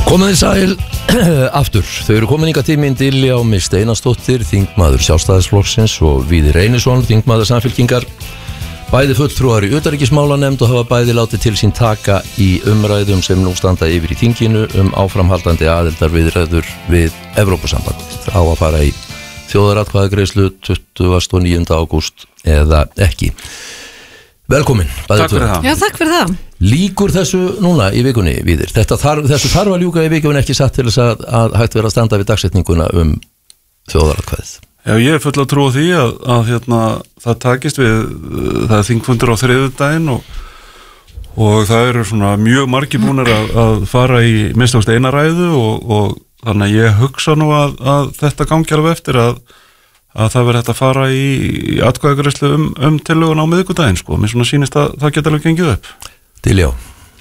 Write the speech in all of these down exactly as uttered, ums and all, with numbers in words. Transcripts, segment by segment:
Komið þið sæl aftur. Þau eru komin ykkar tíminn Diljá Mist Einarsdóttir, þingmaður Sjálfstæðisflokksins og Víðir Einarsson, þingmaður Samfylkingar. Bæði fulltrúar í utanríkismálanefnd og hafa bæði látið til sín taka í umræðum sem nú standa yfir í þinginu um áframhaldandi aðildarviðræður við Evrópusambandið. Á að fara í þjóðaratkvæðagreiðslu tuttugasta og níunda ágúst eða ekki. Velkomin. Takk fyrir það. Já, takk fyrir það. Líkur þessu núna í vikunni, Víðir? Þetta þarf, þessu þarf að ljúka í vikunni, ekki satt til þess að, að hægt vera að standa við dagsetninguna um þjóðaratkvæðið. Já, ég er full að trúa því að, að hérna, það takist við, það er þingfundur á þriðjudaginn og, og það eru svona mjög margir búnir að, að fara í minnst ást eina ræðu og, og þannig að ég hugsa nú að, að þetta gangi alveg eftir að að það verður hægt að fara í, í atkvæðagreiðslu um, um tillögun á miðvikudaginn, sko. Mér svona sýnist að það geta alveg gengið upp. Diljá.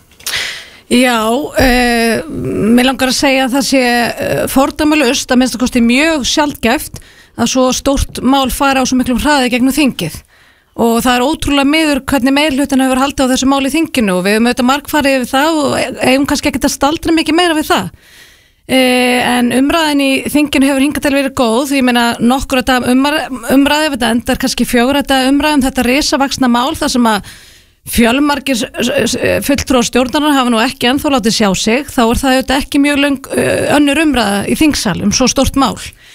Já, uh, mér langar að segja að það sé uh, fordæmalaust að minnst að kosti mjög sjaldgæft að svo stórt mál fara á svo miklum hraði gegnum þingið. Og það er ótrúlega miður hvernig meirhlutin hefur haldið á þessu máli í þinginu og við höfum auðvitað margfarið yfir það og eigum kannski ekkert að staldra mikið meira við það. Uh, en umræðin í þinginu hefur hingað til verið góð því ég meina nokkur að umræði ef þetta endar kannski fjögur að umræðum þetta risavaxna mál þar sem að fjölmargir fulltrúar stjórnarinnar hafa nú ekki ennþá látið sjá sig þá er það auðvitað ekki mjög löng uh, önnur umræða í þingsal um svo stórt mál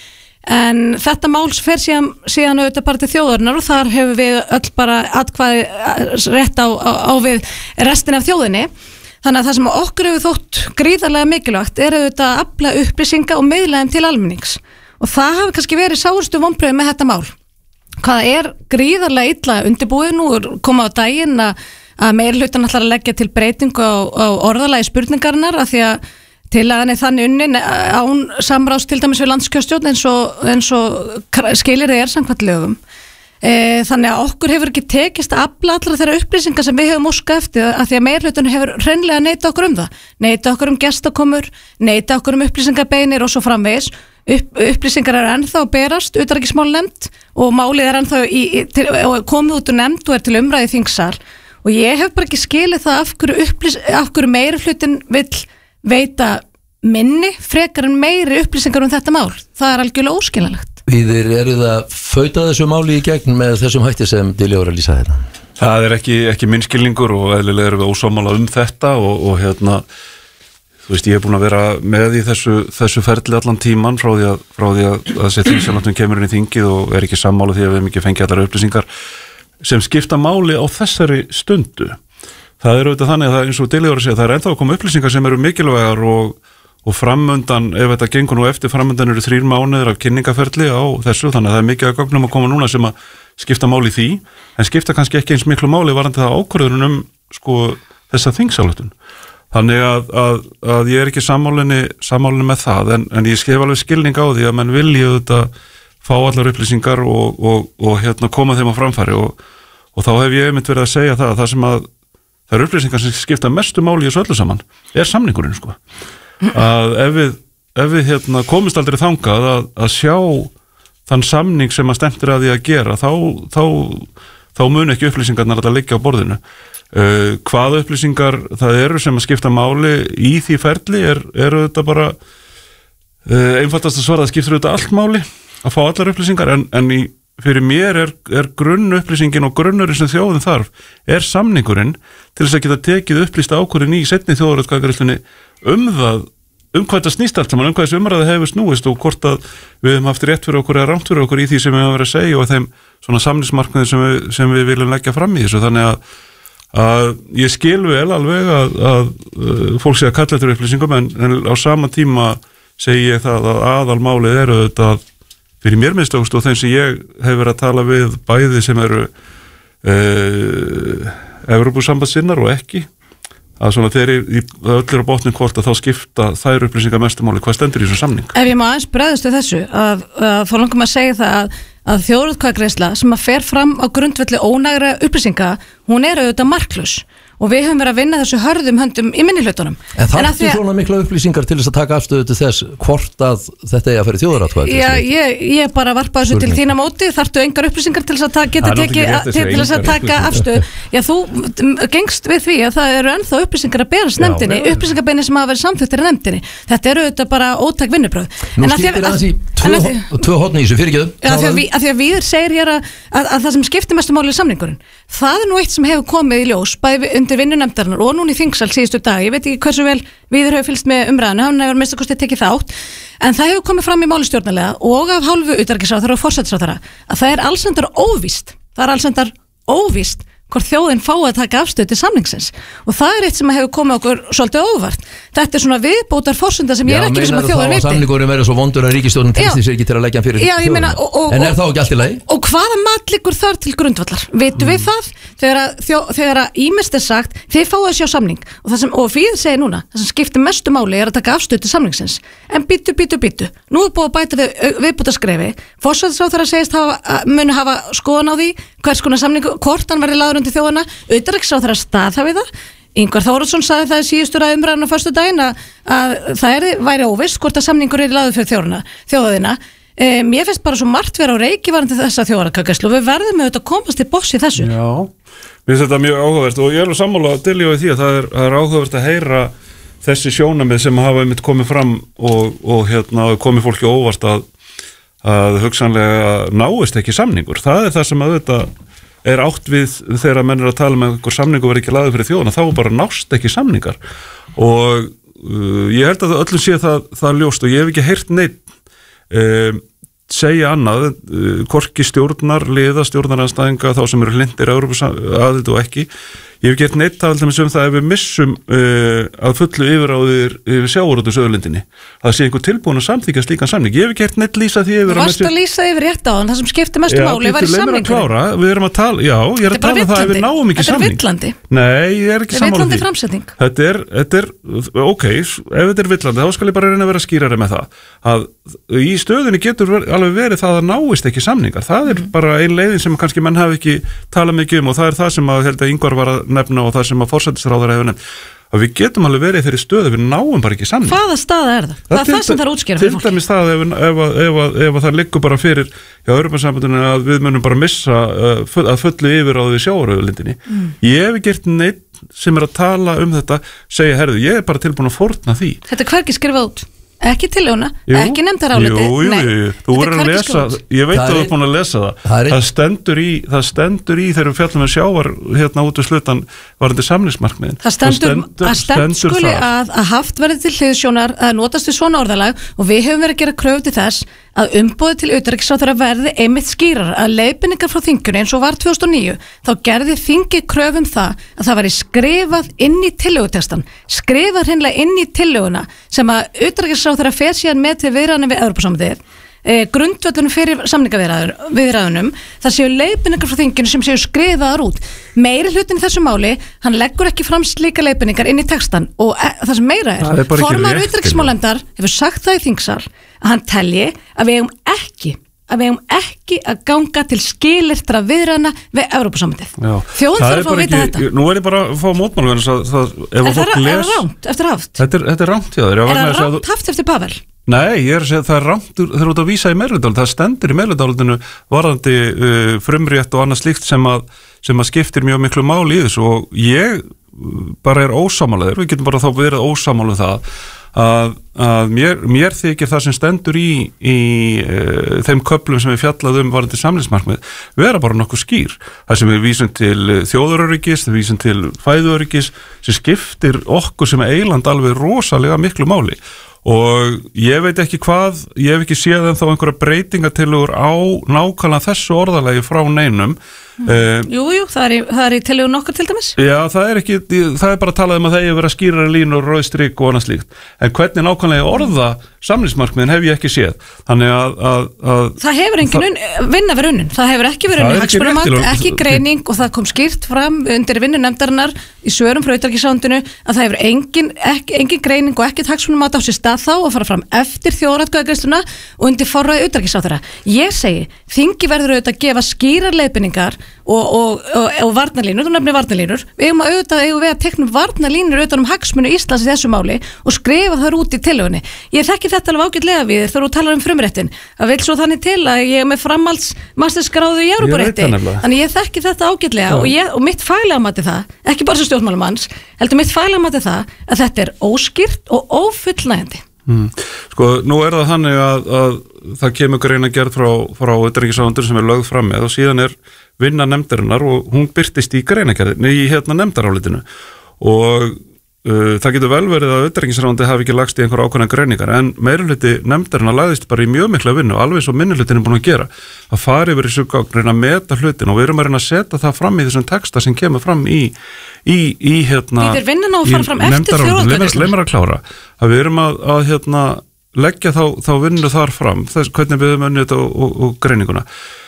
en þetta mál fer síðan, síðan auðvitað bara til þjóðarinnar og þar hefur við öll bara atkvæði rétt á, á, á við restin af þjóðinni. Þannig að það sem okkur hefur þótt gríðarlega mikilvægt er auðvitað að afla upplýsinga og miðla þeim til almennings. Og það hafi kannski verið sárustu vonbrigði með þetta mál. Hvað er gríðarlega illa undirbúið nú koma á daginn að, að meirihlutan ætlar að leggja til breytingu á, á orðalagi spurningarinnar af því að tillagan er þannig unnin án samráðs til dæmis við landskjörstjórn eins og, eins og skilyrði er samkvæmt lögum. E, þannig að okkur hefur ekki tekist að afla allra þeirra upplýsingar sem við hefum óskað eftir að því að meirihlutin hefur hreinlega neitað okkur um það neitað okkur um gestakomur, neitað okkur um upplýsingarbeinir og svo framvegis Upp, upplýsingar er ennþá að berast utanríkismálanefnd og málið er ennþá í, í, til, komið út úr nefnd og er til umræði þingsal og ég hef bara ekki skilið það af hverju, upplýs, af hverju meirihlutin vill veita minni frekar en meiri upplýsingar um þetta mál það er algjörlega óskiljanlegt. Víðir, eru það fauta þessu máli í gegn með þessum hætti sem Diljá er að lýsa þetta? Það er ekki, ekki minnskilningur og eðlilega erum við ósámála um þetta og, og hérna, þú veist, ég er búin að vera með í þessu, þessu ferli allan tíman frá því að, frá því að, að þessi þingsaláttum kemur inn í þingið og er ekki sammála því að við hefum ekki fengið allar upplýsingar sem skipta máli á þessari stundu. Það er auðvitað þannig að það, eins og Diljá er að segja, það er ennþá að koma upplýsingar sem eru mikilvægar og og framöndan, ef þetta gengur nú eftir framöndan eru þrír mánuðir af kynningaferli á þessu, þannig að það er mikið að gögnum að koma núna sem að skipta máli í því en skipta kannski ekki eins miklu máli varandi það ákvörðunum um sko þessa þingsályktun. Þannig að, að, að ég er ekki sammálinni, sammálinni með það en, en ég skef alveg skilning á því að menn vilji auðvitað fá allar upplýsingar og, og, og hérna koma þeim á framfæri og, og þá hef ég einmitt verið að segja það að það sem að það eru upplýsingar sem skipta mestu máli í þessu öllu saman er samningurinn sko. Að ef við, ef við hérna, komist aldrei þangað að, að sjá þann samning sem að stefnt er að því að gera þá, þá, þá mun ekki upplýsingarnar að liggja á borðinu uh, hvaða upplýsingar það eru sem að skipta máli í því ferli er, er þetta bara uh, einfaldast að svara að skiptur þetta allt máli að fá allar upplýsingar en, en í, fyrir mér er, er grunn upplýsingin og grunnurinn sem þjóðin þarf er samningurinn til þess að geta tekið upplýsta ákvörðun í seinni þjóðaratkvæðagreiðslunni um það, um hvað þetta snýst allt saman, um hvað þessu umræði hefur snúist og hvort að við hefum haft rétt fyrir okkur eða rangt fyrir okkur í því sem við hefum verið að segja og þeim svona samningsmarkmiði sem við, sem við viljum leggja fram í þessu, þannig að, að ég skil vel alveg að, að, að fólk sé að kalla eftir upplýsingum en, en á sama tíma segi ég það að aðalmálið eru þetta fyrir mér minnst og þeim sem ég hef verið að tala við bæði sem eru uh, Evrópusambandssinnar og ekki að svona þeir í öllir á botnin hvort að þá skipta þær upplýsingar mestumáli hvað stendur í þessu samning. Ef ég má aðeins bregðast við þessu að, að þá langum að segja það að, að þjóðaratkvæðagreiðsla sem að fer fram á grundvelli ónægra upplýsinga hún er auðvitað marklaus og við höfum verið að vinna þessu hörðum höndum í minnihlutunum. En það er svona mikla upplýsingar til þess að taka afstöðu til þess hvort að þetta er að fyrir þjóðaratkvæði? Já, ég, ég bara varpa þessu til þína móti, þarftu engar upplýsingar til þess að geta tekið til þess að taka afstöðu. Já, þú gengst við því að það eru ennþá upplýsingar að berast nefndinni, upplýsingarbeini sem hafa verið samþykktir í nefndinni. Þetta eru auðvitað bara ótæk vinnubrögð. Nú skiptir aðeins í tvö horn í þessu, fyrirgefðu. Já, af því að Víðir segir hér að það sem skiptir mestu máli er samningurinn. Það er nú eitt sem hefur komið í ljós, bæði undir vinnunefndarinnar og núna í þingsal síðustu dag. Ég veit ekki hversu vel Víðir hefur fylgst með umræðinu, hann hefur minnst að kosti tekið þátt, en það hefur komið fram í máli stjórnarlega og af hálfu utanríkisráðherra og forsætisráðherra að það er allsendar óvíst, það er allsendar óvíst hvort þjóðin fái að taka afstöðu til samningsins og það er eitt sem hefur komið okkur svolítið óvart. Þetta er svona viðbótar forsenda sem ég er ekki sem að þjóðin viti. Já, meinar þá að samningurinn verður svo vondur að ríkisstjórnin treysti sér ekki til að leggja hann fyrir þjóðina. En er þá ekki allt í lagi? Og hvaða mat liggur þar til grundvallar? Vitum við það? Þegar að ýmist er sagt, þið fáið að sjá samning og það sem, og Víðir segir núna, það sem skiptir mestu máli er að taka afstöðu til samningsins. En bítu, bítu, bítu. Nú er búið að bæta við viðbótarskrefi. Forsætisráðherra segist hafa, muni hafa skoðun á því hvers konar samningu, hvort hann verði lagður undir þjóðina, utanríkisráðherra staðhæfði það. Ingvar Þóroddsson sagði það í síðustu ræðu umræðunni á föstudaginn að, að það er, væri óvisst hvort að samningur er lagður fyrir þjóðina. þjóðina. E, mér finnst bara svo margt vera á reiki varandi þessa þjóðaratkvæðagreiðslu og við verðum með þetta að komast til botns í þessu. Já, mér finnst þetta mjög áhugavert og ég er alveg sammála til í því að það er, það er áhugavert að heyra þessi sjónarmið sem hafa einmitt komið fram og, og hérna komið fólki óvart að, að hugsanlega náist ekki samningur. Það er það sem að þetta er átt við þegar menn er að tala með einhver samningur verið ekki lagður fyrir þjóðina, þá bara nást ekki samningar og uh, ég held að öllum sé það, það ljóst og ég hef ekki heyrt neitt um, segja annað, uh, hvorki stjórnar, liða, stjórnaranstæðinga, þá sem eru hlindir aðild og ekki. Ég hef gert neitt að um það ef við missum uh, að fullu yfiráðir yfir sjávarútvegsauðlindinni, að sé einhver tilbúin að samþykkja slíkan samning. Ég hef gert neitt lýsa því yfir. Varstu að lýsa yfir rétt á hann, það sem skiptir mestu máli var í samningurinn. Við erum að tala, já, ég er að tala um það ef við náum ekki samning. Þetta er villandi. Nei, ég er ekki sammála því. Þetta er villandi framsetning. Þetta er, þetta er, ok, ef þetta er villandi, þá skal ég bara reyna að vera skýrari með það. Að í stöðunni getur alveg verið það að náist ekki samningar. Það er bara ein leiðin sem kannski menn hafi ekki talað mikið um og það er það sem að, held að Ingvar var að nefna og það sem að forsætisráðherra hefur nefnt að við getum alveg verið í þeirri stöðu við náum bara ekki samning. Hvaða staða er það? Það er það sem það er útskýra fyrir fólki. Til dæmis það ef, ef, ef, ef, ef það liggur bara fyrir hjá Evrópusambandinu að við munum bara missa uh, full, að fullu yfirráði sjávarauðlindinni. Mm. Ég hef gert neitt sem er að tala um þetta segja, herðu, ég er bara tilbúin að fórna því. Þetta er hvergi skrifað út. Ekki tillöguna, ekki nefndaráliti. Jú, jú, jú, þú verður að lesa, ég veit að þú er búin að lesa það. Það, það stendur í, það stendur í þegar við fjallum með sjávar hérna út úr slutan varandi samningsmarkmiðin. Það stendur, það stendur að stend skuli að, að haft verið til hliðsjónar að notast við svona orðalag og við höfum verið að gera kröfu til þess að umboðið til utanríkisráðherra verði einmitt skýrar að leiðbeiningar frá þinginu eins og var tvö þúsund og níu þá gerði þingið kröfu um það að það væri skrifað inn í tillögutextan, skrifað hreinlega inn í tillöguna sem að utanríkisráðherra fer síðan með til viðræðunum við Evrópusambandið, eh, grundvöllunum fyrir samningaviðræðunum, það séu leiðbeiningar frá þinginu sem séu skrifaðar út. Meiri hlutin í þessu máli, hann leggur ekki fram slíka leiðbeiningar inn í textan og e, það sem meira er, er formaður utanríkismálanefndar hefur sagt það í þingsal að hann telji að við eigum ekki að við eigum ekki að ganga til skilyrtra viðræðna við Evrópusambandið. Þjóðin þarf að fá að vita ekki, þetta. Nú er ég bara að fá mótmælu en það, það, ef að fólk les... Er það rámt eftir haft? Þetta er, þetta er rámt, já. Er það rámt haft eftir Pavel? Nei, ég er að segja að það er rámt, þeir eru út að vísa í meirihlutálit, það stendur í meirihlutálittinu varðandi uh, frumrétt og annað slíkt sem að, sem að skiptir mjög miklu máli í þessu og ég bara er ósamálaður, við getum bara þá verið ósamáluð það að, að mér, mér þykir það sem stendur í, í e, þeim köflum sem við fjallaðum varandi samningsmarkmið vera bara nokkuð skýr. Það sem við vísum til þjóðaröryggis, við vísum til fæðuöryggis sem skiptir okkur sem eiland alveg rosalega miklu máli og ég veit ekki hvað, ég hef ekki séð en þá einhverja breytingatillögur á nákvæmlega þessu orðalagi frá neinum. Mm. Uh, jú, jú, það er í, það er í tillögur nokkur til dæmis. Já, það er ekki, það er bara að tala um að það er verið að skýra línur, rauð strik og annað slíkt. En hvernig nákvæmlega orða samningsmarkmiðin hef ég ekki séð. Þannig að... að, að það hefur engin un, vinna verið unnin. Það hefur ekki verið unnin hagsmunamat, ekki, ekki greining og það kom skýrt fram undir vinnunefndarinnar í svörum frá utanríkisráðuneytinu að það hefur engin, ekki, engin greining og ekkert hagsmunamat á sér stað þá að fara fram eftir þjóðaratkvæðagreiðsluna og undir forræði utanríkisráðherra. Ég segi, þingi verður auðvitað að gefa skýrar leiðbeiningar og, og, og, og varnarlínur, þú nefnir varnarlínur við eigum að auðvitað, eigum við að tekna varnarlínur auðvitað um hagsmuni Íslands í þessu máli og skrifa þar út í tillögunni. Ég þekki þetta alveg ágætlega við þegar þú talar um frumréttin. Það vil svo þannig til að ég er með framhalds masterskráðu í Evrópurétti, þannig ég þekki þetta ágætlega og, ég, og mitt faglega mati það, ekki bara sem stjórnmálamanns, heldur mitt faglega mati það að þetta er óskýrt og ófullnægjandi. Mm. Sko, nú er það þannig að, að það kemur greinargerð frá, frá utanríkisráðuneytinu sem er lögð fram með og síðan er vinna nefndarinnar og hún birtist í greinargerðinu í hérna nefndarálitinu og uh, það getur vel verið að utanríkisráðuneytið hafi ekki lagst í einhver ákveðna greiningar en meirihluti nefndarinnar lagðist bara í mjög mikla vinnu alveg svo minnihlutin er búin að gera að fara yfir þessu gágn að meta hlutin og við erum að reyna að setja það fram í þessum texta sem kemur fram í í, í hérna Við erum vinnan á að fara fram eftir þjóðaratkvæðagreiðsluna. Leið mér að klára að við erum að, að hérna leggja þá, þá vinnu þar fram þess, hvernig við höfum unnið þetta og, og, og greininguna.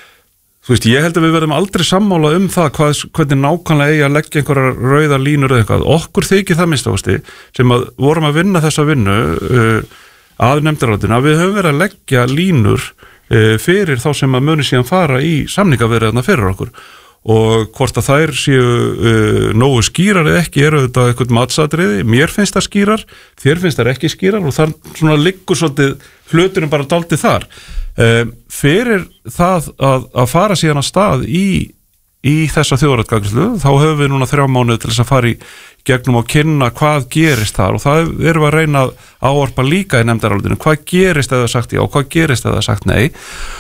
Þú veist, ég held að við verðum aldrei sammála um það hvað, hvernig nákvæmlega eigi að leggja einhverja rauðar línur eða eitthvað. Okkur þykir það minnst ásti sem að vorum að vinna þessa vinnu uh, að nefndarráðinu að við höfum verið að leggja línur uh, fyrir þá sem að muni síðan fara í samningaviðræðurnar fyrir okkur og hvort að þær séu uh, nógu skýrar eða ekki eru þetta eitthvað matsatriði, mér finnst það skýrar þér finnst það ekki skýrar og þar svona liggur svolítið hluturinn bara dálítið þar uh, fyrir það að, að fara síðan að stað í, í þessa þjóðaratkvæðagreiðslu þá höfum við núna þrjá mánuði til þess að fara í gegnum og kynna hvað gerist þar og það erum við að reyna að ávarpa líka í nefndarálitinu, hvað gerist eða sagt já, hvað gerist eða sagt nei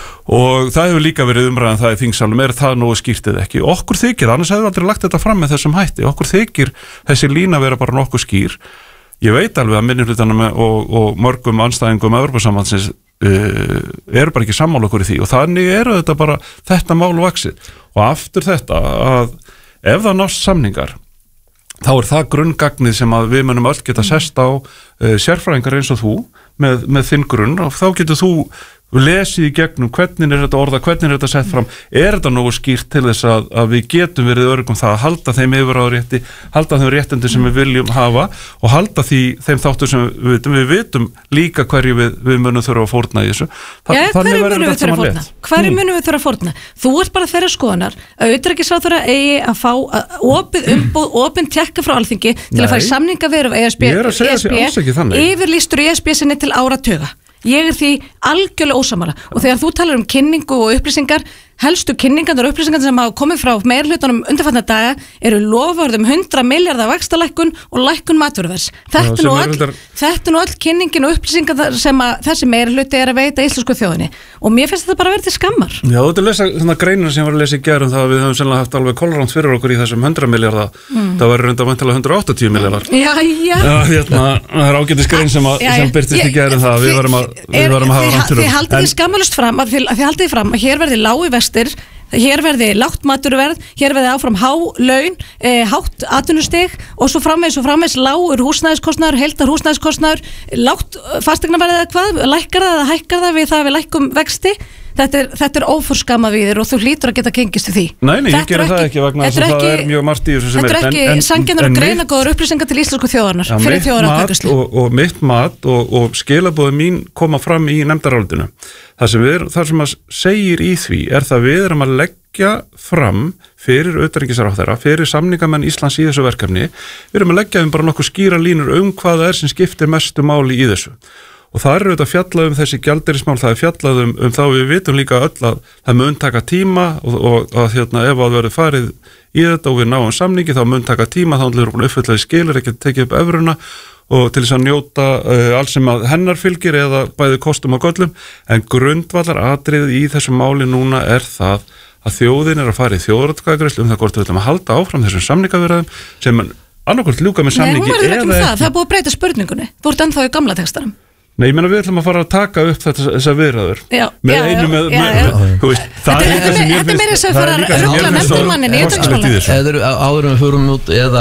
og það hefur líka verið umræðan það í þingsalum, er það nógu skýrt eða ekki okkur þykir, annars hefur við aldrei lagt þetta fram með þessum hætti, okkur þykir þessi lína vera bara nokkuð skýr ég veit alveg að minnihlutanum og, og mörgum anstæðingum Evrópusambandsins uh, eru bara ekki sammála okkur í því og þannig eru þetta bara þetta mál vaxið og aftur þetta að ef það nást samningar þá er það grunngagnið sem að við munum öll geta sest á uh, sérfræðingar eins og þú með, með þinn grunn og þá getur þú lesið í gegnum hvernig er þetta orða, hvernig er þetta sett fram, er þetta nógu skýrt til þess að, að við getum verið örgum það að halda þeim yfir á rétti, halda þeim réttindi sem við viljum hafa og halda því, þeim þáttur sem við vitum, við vitum líka hverju við, við munum þurfa að fórna í þessu. Þa, Já, hverju munum við þurfa að fórna? Hverju munum við þurfa að fórna? Þú ert bara þeirra skoðunar að utanríkisráðherra eigi að fá að opið umboð, opin tékka frá Alþingi til að fara í samningaviðræður E S B, E S B yfirlýstur E S B sinni til áratuga. Ég er því algjörlega ósammála og þegar þú talar um kynningu og upplýsingar helstu kynningar og upplýsingar sem hafa komið frá meirihlutanum undanfarna daga eru loforð um hundrað milljarða vaxtalækkun og lækkun matvöruverðs. Þetta er nú öll, reyndar... þetta er nú öll kynningin og upplýsingar sem að þessi meirihluti er að veita íslensku þjóðinni og mér finnst þetta bara verið til skammar. Já, þetta er lesa svona greinir sem ég var að lesa í gær um það að við höfum sennilega haft alveg kolránt fyrir okkur í þessum hundrað milljarða. Mm. Það var reynda vantilega hundrað og áttatíu milljarðar. Já, já. Já, hérna, það er ágætis grein sem, að, já, sem byrtist í gær um það við varum að, við varum að hafa rangt fyrir. Þið haldið þið skammalust fram að þið haldið fram að hér verði lág í vestir hér verði lágt maturverð, hér verði áfram há laun, e, hátt atvinnustig og svo framvegis og framvegis lágur húsnæðiskostnaður, heildar húsnæðiskostnaður, lágt fasteignaverð eða hvað, lækkar það eða hækkar það við það við lækkum vexti. Þetta er, þetta er óforskama við þér og þú hlýtur að geta gengist til því. Nei, nei, ég gera það ekki vegna þess að það er mjög margt í þessu sem er. Þetta er ekki sanngjarnar og greinagóðar upplýsingar til íslensku þjóðarnar ja, fyrir þjóðaratkvæðagreiðslu. Og, og mitt mat og, og skilaboði mín koma fram í nefndarálitinu. Það sem, við, það sem að segir í því er það við erum að leggja fram fyrir utanríkisráðherra, fyrir samningamenn Íslands í þessu verkefni. Við erum að leggja um bara nokkuð skýra línur um hvað það er sem skiptir mestu máli í þessu. Og það eru auðvitað fjallað um þessi gjaldeyrismál, það er fjallað um, um þá við vitum líka öll að það mun taka tíma og, og að hérna, ef það verður farið í þetta og við náum samningi þá mun taka tíma, þá er það uppfylgjaði skilur, ekki að tekið upp evruna og til þess að njóta uh, allt sem að hennar fylgir eða bæði kostum og göllum, en grundvallar atriðið í þessu máli núna er það að þjóðin er að fara í þjóðaratkvæðagreiðslu um það hvort við ætlum að halda áfram þessum samningaviðræðum sem annarkvort ljúka með samningi. Nei, hún verður ekki með það, það er búið að breyta spurningunni. Þú ert ennþá í gamla textanum. Nei, ég meina við ætlum að fara að taka upp þetta, þessa viðræður með já, einu með, já, með, já. með þú veist, það er líka sem ég finnst þetta er meira sem fara að ruggla nefndarmannin í utanríkismála. Eða áður við förum út eða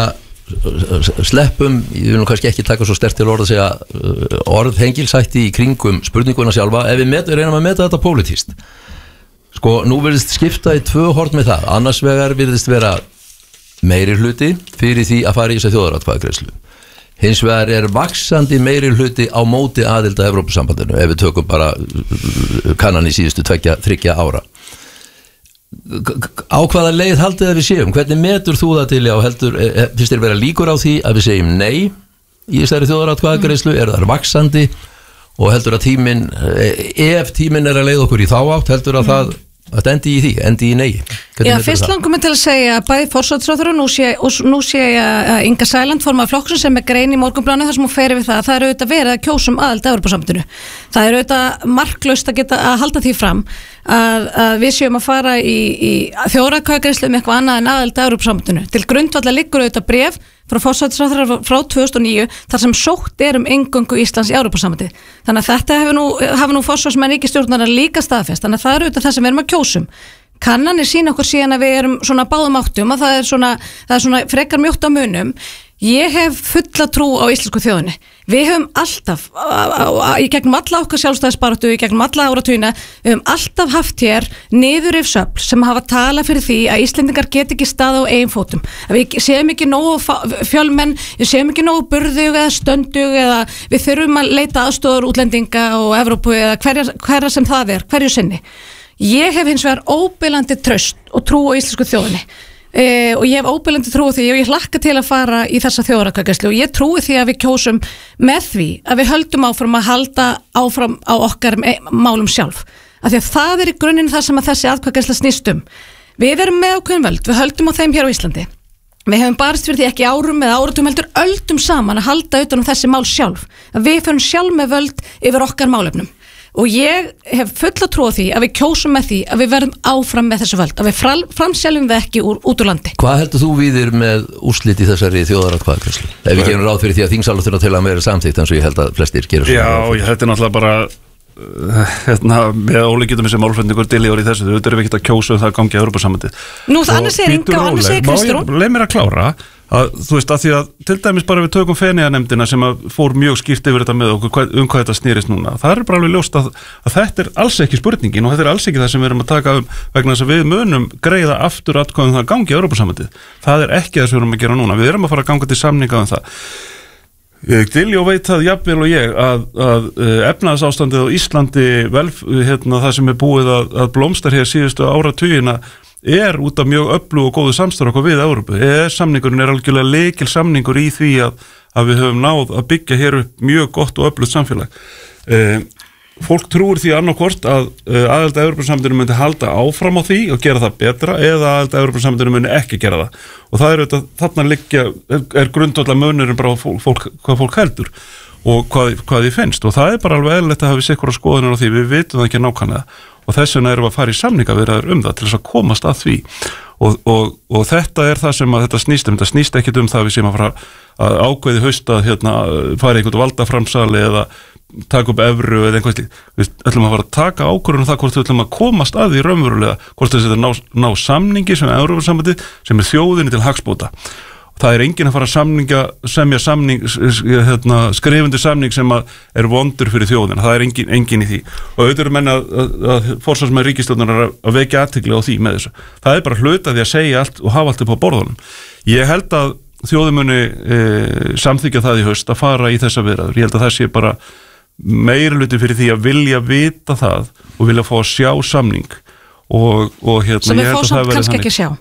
sleppum, ég vil nú kannski ekki taka svo sterkt til orð að segja orð hengilsætti í kringum spurninguna sjálfa ef við met, reynum að meta þetta pólitískt. Sko, nú virðist skipta í tvö horn með það, annars vegar virðist vera meiri hluti fyrir því að fara í þessa þjóðaratkvæðagreiðslu. Hins vegar er vaxandi meiri hluti á móti aðild að Evrópusambandinu ef við tökum bara kannan í síðustu tveggja, þriggja ára. á hvaða leið haldið að við séum? Hvernig metur þú það til já, heldur, finnst þér vera líkur á því að við segjum nei í þessari þjóðaratkvæðagreiðslu, eru þar vaxandi og heldur að tíminn, ef tíminn er að leiða okkur í þá átt, heldur að það að endi í því, endi í nei? Já, fyrst langum við til að segja að bæði forsætisráðherra og nú sé, og nú sé að Inga Sæland formaður flokksins sem er grein í Morgunblaðinu þar sem hún fer yfir það að það er auðvitað verið að kjósum aðild að Evrópusambandinu. Það er auðvitað marklaust að geta að halda því fram að, að við séum að fara í, í þjóðaratkvæðagreiðslu með eitthvað annað en aðild að Evrópusambandinu. Til grundvallar liggur auðvitað bréf frá forsætisráðherra frá tvö þúsund og níu þar sem sótt er um inngöngu Íslands í Evrópusambandið. Þannig að þetta hefur nú, hafa nú forsvarsmenn ríkisstjórnarinnar líka staðfest. Þannig að það er auðvitað það sem við erum að kjósum. Kannanir sína okkur síðan að við erum svona báðum áttum að það er svona, það er svona frekar mjótt á munum. Ég hef fulla trú á íslensku þjóðinni. Við höfum alltaf, í gegnum alla okkar sjálfstæðisbaráttu, í gegnum alla áratugina, við höfum alltaf haft hér niðurrifsöfl sem hafa talað fyrir því að Íslendingar get ekki stað á eigin fótum. Að við séum ekki nógu fjölmenn, við séum ekki nógu burðug eða stöndug eða við þurfum að leita aðstofur útlendinga og Evrópu eða hverja, hverja sem það er, hverju sinni. Ég hef hins vegar óbilandi traust og trú á íslensku þjóðinni. Uh, og ég hef óbælandi trú því og ég hlakka til að fara í þessa þjóðaratkvæðagreiðslu og ég trúi því að við kjósum með því að við höldum áfram að halda áfram á okkar málum sjálf af því að það er í grunninn það sem að þessi atkvæðagreiðsla snýst um. Við erum með ákveðin völd, við höldum á þeim hér á Íslandi. Við hefum barist fyrir því ekki árum eða áratum heldur öldum saman að halda utan um þessi mál sjálf, að við förum sjálf með völd yfir okkar málefnum. Og ég hef fulla trú á því að við kjósum með því að við verðum áfram með þessu völd, að við framseljum við ekki úr, út úr landi. Hvað heldur þú við þér með úrslit í þessari þjóðaratkvæðagreiðslu? Ef við gerum ráð fyrir því að þingsályktun til að vera samþykkt eins og ég held að flestir gerir svona. Já, ég, þetta er náttúrulega bara hérna, með ólíkjum sem málflutningur dilíður í þessu, þau eru ekkert að kjósa um það að gangi að Evrópusambandið. Nú, annars er Inga og annars er Kristrún. Leið mér að klára að, þú veist, að því að til dæmis bara við tökum Feneyjanefndina sem að fór mjög skýrt yfir þetta með okkur hvað, um hvað þetta snýrist núna. Það er bara alveg ljóst að, að þetta er alls ekki spurningin og þetta er alls ekki það sem við erum að taka um vegna þess að við munum greiða aftur atkvæði um það að gangi að Evrópusambandið. Það er ekki það sem við erum að gera núna. Við erum að fara að ganga til samninga um það. Diljó veit það jafnvel og ég að, að efnahagsástandið á Íslandi vel, hérna, það sem er búið að, að blómstar hér síðustu áratugina er út af mjög öflug og góðu samstarf okkur við Evrópu. E E S-samningurinn er algjörlega lykil samningur í því að, að við höfum náð að byggja hér upp mjög gott og öflugt samfélag. E, fólk trúir því annarkvort að aðild að Evrópusambandinu myndi halda áfram á því og gera það betra eða aðild að Evrópusambandinu myndi ekki gera það. Og það er auðvitað, þarna liggja, er grundvallar munurinn bara fólk, fólk, hvað fólk heldur og hvað, hvað því finnst. Og það er bara alveg eðlilegt að hafa sikkur á skoðunum á því, við vitum það ekki nákvæmlega. Og þess vegna erum við að fara í samningaviðræður um það til þess að komast að því. Og, og, og þetta er það sem að þetta snýst um. Þetta snýst ekkit um það við sem að fara að ákveði haust að hérna, fara einhvern valdaframsali eða taka upp evru eða einhvern slíkt. Við ætlum að fara að taka ákvörðun það hvort við ætlum að komast að því raunverulega, hvort þess að ná, ná samningi sem er Evrópusambandið sem er þjóðinni til hagsbóta. Það er enginn að fara að samninga, semja samning, hérna, skrifundi samning sem er vondur fyrir þjóðina. Það er enginn, enginn í því. Og auðvitað eru menn að, að, að forsvarsmenn ríkisstjórnar að vekja athygli á því með þessu. Það er bara hluta því að segja allt og hafa allt upp á borðunum. Ég held að þjóðin muni e, samþykja það í haust að fara í þessa viðræður. Ég held að það sé bara meirihluti fyrir því að vilja vita það og vilja fá að sjá samning. Og, og hérna, sem við fá samt kannski ekki sjá.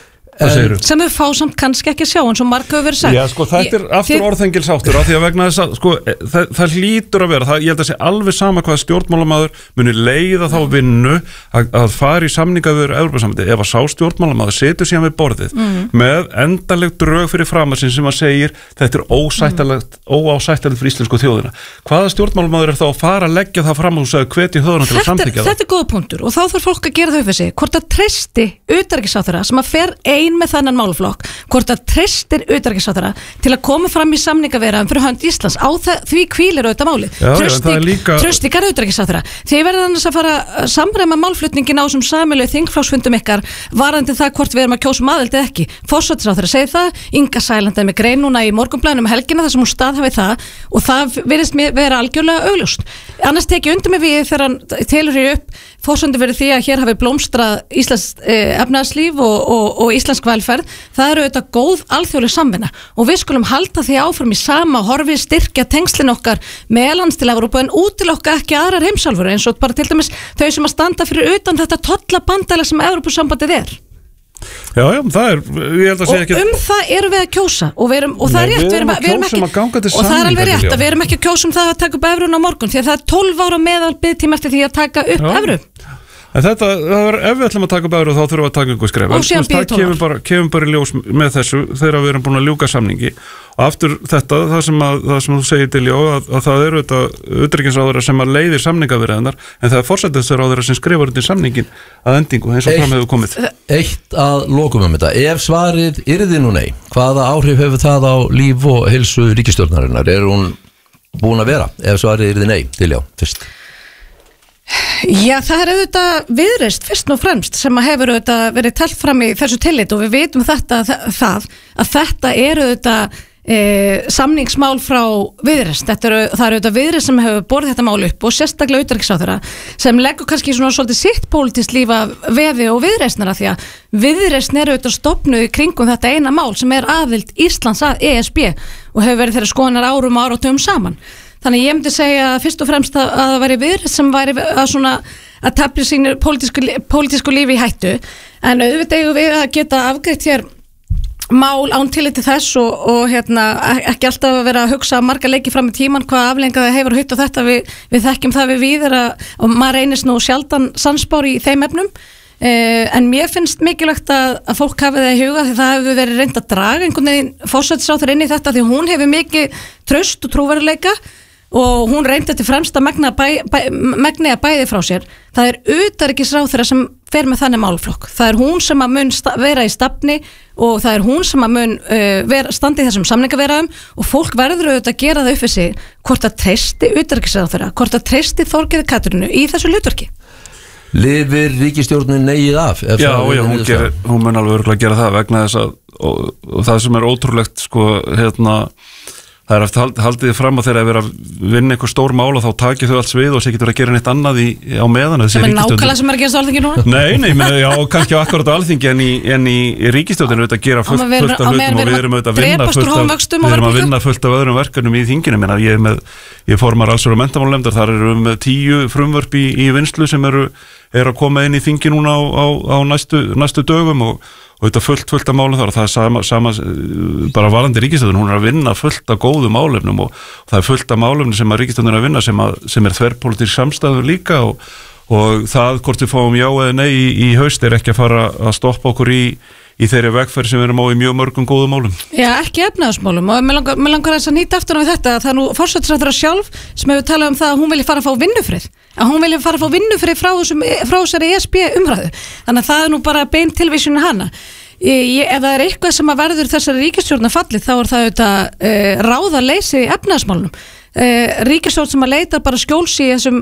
En, sem við fá samt kannski ekki sjá eins og marg hefur verið sagt. Já, sko, þetta er aftur þið... orðhengilsáttur af því að vegna þess að, sko, það, það hlýtur að vera, það, ég held að sé alveg sama hvað stjórnmálamaður muni leiða þá vinnu að, að fara í samningaviðræður Evrópusambandið ef að sá stjórnmálamaður setur síðan við borðið mm. með endanleg drög fyrir framarsinn sem að segir þetta er ósættalegt, mm. óásættalegt fyrir íslensku þjóðina. Hvaða stjórnmálamaður er þá að fara að leggja það fram og segja hvetja þjóðina til að samþykkja það? Þetta er góð punktur og þá þarf fólk að gera þau fyrir sig. Hvort að treysti utanríkisráðherra sem að fer ein með þannan málflokk, hvort að treystir utanríkisráðherra til að koma fram í samningaviðræðum fyrir hönd Íslands á það, því hvílir auðvitað málið. Trausti líka utanríkisráðherra. Þið verður annars að fara að samræma málflutningin á þessum sameiginlegu þingflokksfundum ykkar varðandi það hvort við erum að kjósa um aðild eða ekki. Forsætisráðherra segir það, Inga Sæland er með grein núna í Morgunblaðinu um helgina þar sem hún staðhæfi það og það virðist mér vera algjörlega augljóst. Annars tek ég undir mig við þegar hann telur hér upp forsöndu fyrir því að hér hafi blómstrað íslensk eh, efnahagslíf og, og, og íslensk velferð, það eru auðvitað góð alþjóðleg samvinna og við skulum halda því áfram í sama horfi, styrkja tengslin okkar meðlands til Evrópu en útilokka ekki aðrar heimsálfur eins og bara til dæmis þau sem að standa fyrir utan þetta tollabandalag sem Evrópusambandið er. Já, já, það er, ég held að segja ekki... Og um það erum við að kjósa og, við erum, og það Nei, er rétt, við erum að við erum kjósa um að ganga til ekki, og það er alveg samninga, rétt að við erum ekki að kjósa um það að taka upp evrun á morgun því að það er tólf ára meðal biðtíma eftir því að taka upp Já. evru. En þetta, það er, ef við ætlum að taka upp evru þá þurfum við að taka einhver skref. Og síðan bíða það tólf ár. kemur bara, kemur bara í ljós með þessu þegar við erum búin að ljúka samningi og aftur þetta, það sem, að, það sem þú segir til já, að, að það eru þetta utanríkisráðherra sem að leiðir samningaviðræðurnar en það er forsætisráðherra sem skrifar undir samningin að endingu eins og fram hefur komið. Eitt að lokum um þetta, ef svarið yrði nú nei, hvaða áhrif hefur það á líf og heilsu ríkisstjórnarinnar? Er hún búin að vera ef svarið yrði nei til já, fyrst? Já, það er auðvitað Viðreisn fyrst og fremst sem að hefur auðvitað verið telt fram í þessu tillit og við vitum þetta það að þetta er auðvitað e, samningsmál frá Viðreisn. Þetta er, það er auðvitað Viðreisn sem hefur borðið þetta mál upp og sérstaklega utanríkisráðherra sem leggur kannski svona svolítið sitt pólitískt líf af veði og Viðreisnara því að Viðreisn er auðvitað stofnuð í kringum þetta eina mál sem er aðild Íslands að E S B og hefur verið þeirra skoðanar árum og áratugum saman. Þannig ég myndi segja fyrst og fremst að, að það væri Viðreisn sem væri að svona að tefla sínu pólitísku, pólitísku lífi í hættu en auðvitað eigum við að geta afgreitt hér mál án tilliti þess og, og hérna, ekki alltaf að vera að hugsa marga leiki fram í tíman hvað aflenga það hefur hutt og þetta við, við þekkjum það við víðir að, og maður reynist nú sjaldan sannspár í þeim efnum eh, en mér finnst mikilvægt að, að fólk hafi það í huga því það hefur verið reynd að draga einhvern veginn forsætisráðherra inn í þetta því hún hefur mikið traust og trúverðuleika og hún reyndi til fremst að megna bæ, bæ, megni að bæði frá sér. Það er utanríkisráðherra sem fer með þannig málflokk. Það er hún sem að mun vera í stafni og það er hún sem að mun uh, vera, standa í þessum samningaviðræðum og fólk verður auðvitað að gera það upp við sig hvort að treysti utanríkisráðherra, hvort að treysti Þorgerði Katrínu í þessu hlutverki. Lifir ríkisstjórnin negið af? Já, já, hún, gerir, hún mun alveg örgulega gera það vegna þess að og, og það sem er ótrúlegt sko, hérna það er eftir haldið þið fram að þeirra að vera að vinna einhver stór mál og þá takir þau allt svið og sér getur að gera neitt annað í, á meðan sem er nákvæmlega sem er að gerast á Alþingi núna? Nei, nei, með, já, kannski akkurat á Alþingi en í, en í, í ríkisstjórninu auðvitað að gera fullt, fullt af hlutum og við erum auðvitað að vinna fullt af, við erum að vinna fullt af öðrum verkefnum í þinginu. Menna, ég, með, ég formar allsverð og menntamálanefndar, þar eru með tíu frumvörp í, í vinslu sem eru, eru að koma inn í þingi núna á, á, á næstu, næstu dögum og og þetta fullt, fullt af málum þar og það er sama, sama bara varandi ríkisstjórnin, hún er að vinna fullt af góðu málefnum og, og það er fullt af málefnum sem að ríkisstjórnin er að vinna sem, að, sem er þverpólitísk samstæður líka og, og það hvort við fáum já eða nei í, í haust er ekki að fara að stoppa okkur í, í þeirri vegferð sem við erum á í mjög mörgum góðum málum. Já, ekki efnahagsmálum og mér langar, mér langar að nýta aftur á þetta það er nú forsætisráðherra sjálf sem hefur talað um það að hún vilji fara að fá vinnufrið að hún vilji fara að fá vinnufrið frá, frá þessari E S B umræðu þannig að það er nú bara bein tilvísunin hana ég, ef það er eitthvað sem að verður þessari ríkisstjórnar fallið þá er það auðvitað uh, ráðaleysi í efnahagsmálunum Uh, ríkisstjórn sem að leita bara skjóls í þessum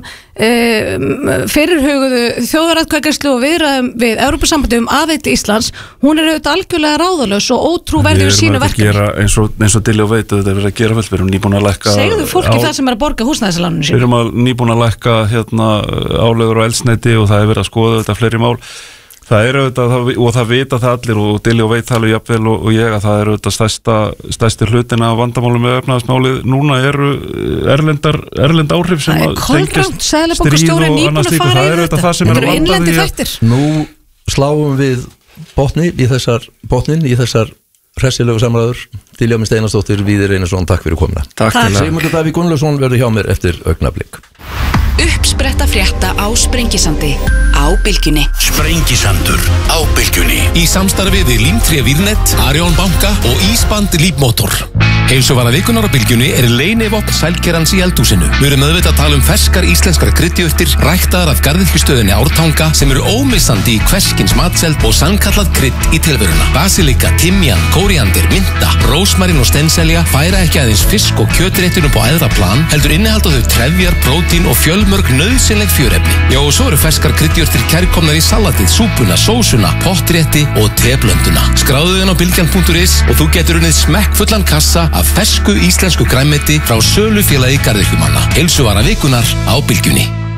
uh, fyrirhuguðu þjóðaratkvæðagreiðslu og viðræðum við Evrópusambandið um aðild Íslands hún er auðvitað algjörlega ráðalaus og ótrúverðug í sínu verkefni eins og, eins og Dilja veit þetta er verið að gera vel, við erum nýbúin að lækka segðu fólki á, það sem er að borga húsnæðisláninu sínu við erum að nýbúin að lækka hérna, álögur og eldsneyti og það er verið að skoða þetta fleiri mál það er auðvitað, og það vita það allir og Dilja veit það alveg jafnvel og, og ég að það er auðvitað stærsta, stærsti hlutin af vandamálum með efnahagsmálið, núna eru erlendar, erlend áhrif sem að tengjast stríð og annars líka, það er auðvitað það sem er að vanda því að nú sláum við botni í þessar botnin í þessar hressilegu samræður. Dilja Mist Einarsdóttir, Víðir Einarsson, takk fyrir komuna. Takk fyrir. Sigmundur Davíð Gunnlaugsson verður hjá mér eftir augnablik. Uppspretta frétta á Sprengisandi á Bylgjunni. Sprengisandur á Bylgjunni í samstarfi við Límtré Vírnet, Arion banka og Ísband Lífmotor. Heilsuvara vikunar á Bylgjunni er leynivopp sælkerans í eldhúsinu. Við erum auðvitað að tala um ferskar íslenskar kryddjurtir ræktaðar af garðyrkjustöðinni Ártanga sem eru ómissandi í hvers kyns matseld og sannkallað krydd í tilveruna. Basilika, timjan, kóríander, mynta, rósmarín og stenselja færa ekki aðeins fisk og kjötréttin upp á æðra plan, heldur innihalda þau trefjar, prótín og fjölmörg nauðsynleg fjörefni. Já, og svo eru ferskar kryddjurtir kærkomnar í salatið, súpuna, sósuna, pottrétti og teblönduna. Skráðu þinn á bylgjan punktur is og þú getur unnið smekkfullan kassa af fersku íslensku grænmeti frá sölufélagi garðyrkjumanna. Heilsuvara vikunar á Bylgjunni.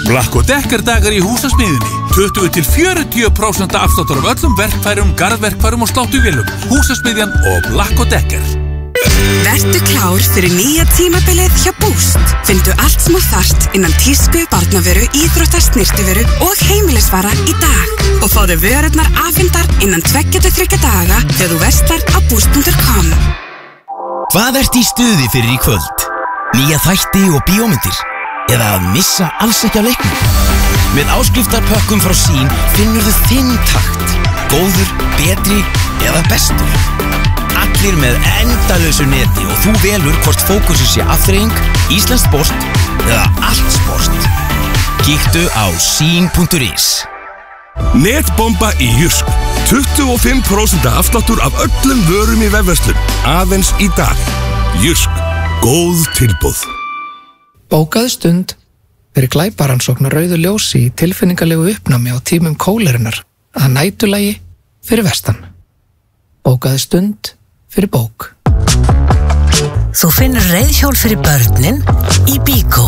Black og Decker dagar í húsasmiðjunni. tuttugu til fjörutíu prósent afsláttur af öllum verkfærum, garðverkfærum og sláttuvélum. Húsasmiðjan og Black og Decker. Vertu klár fyrir nýja tímabilið hjá Boost. Fyndu allt sem þú þarft innan tísku, barnaveru, íþrótta, snyrtiveru og heimilisvara í dag. Og fáðu vörurnar afhendar innan tveggja til þriggja daga þegar þú verslar á boost punktur com. Hvað ert í stuði fyrir í kvöld? Nýja þætti og bíómyndir? Eða að missa alls ekki af leiknum? Með áskriftarpökkum frá Sín finnur þú þinn takt. Góður, betri eða bestur. Allir með endalausu neti og þú velur hvort fókusið sé afþreying, íslenskt sport eða allt sport. Kíktu á sín punktur is. Netbomba í Jysk. tuttugu og fimm prósent afsláttur af öllum vörum í vefverslun. Aðeins í dag. Jysk. Góð tilboð. Bókaðu stund fyrir glæparansókn á rauðu ljósi í tilfinningalegu uppnámi á tímum kólerunar að nætulagi fyrir vestan. Bókaðu stund fyrir bók. Þú finnur reiðhjól fyrir börnin í Bíkó.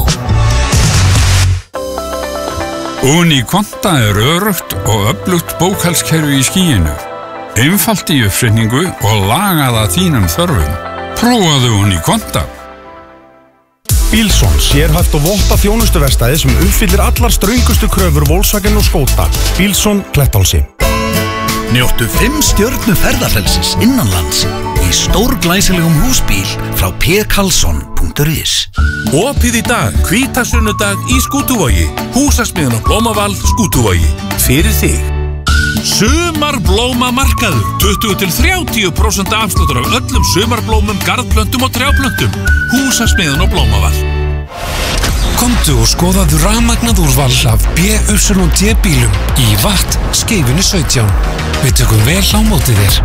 Unikonta er örugt og öflugt bókhaldskerfi í skýinu. Einfalt í uppsetningu og lagað að þínum þörfum. Prófaðu Unikonta. Bílsson, sérhæft og votta þjónustuverkstæði sem uppfyllir allar ströngustu kröfur Volkswagen og Skoda. Bílsson, Klettálsi. Njóttu fimm stjörnu ferðarfrelsis innanlands í stórglæsilegum húsbíl frá p karlsson punktur is. Opið í dag, hvítasunnudag í Skútuvogi. Húsasmiðjan og Blómaval, Skútuvogi. Fyrir þig. Sumarblómamarkaður. tuttugu til þrjátíu prósent afsláttur af öllum sumarblómum, garðplöntum og trjáplöntum. Húsasmiðjan og Blómaval. Komdu og skoðaðu rafmagnað úrval af B Y D bílum í Vatt Skeifunni sautján. Við tökum vel á móti þér.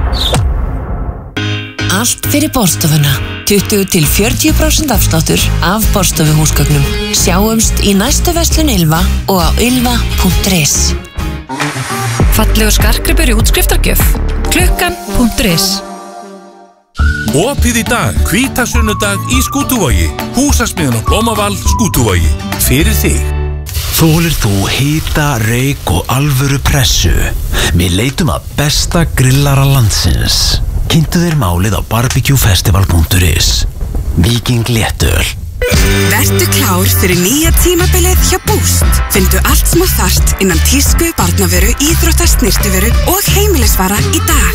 Allt fyrir borstofuna. tuttugu til fjörutíu prósent afsláttur af borstofuhúsgögnum. Sjáumst í næstu verslun Ylva og á ylva punktur is. Fallegur skartgripur í útskriftargjöf. Klukkan punktur is. Opið í dag, hvítasunnudag í Skútuvogi. Húsasmiðjan og Blómaval, Skútuvogi. Fyrir þig. Þolir þú hita, reik og alvöru pressu? Við leitum að besta grillara landsins. Kynntu þér málið á barbecue festival punktur is. Viking léttöl. Vertu klár fyrir nýja tímabilið hjá Boost. Fyndu allt sem þú þarft innan tísku, barnaveru, íþrótta, snyrtiveru og heimilisvara í dag.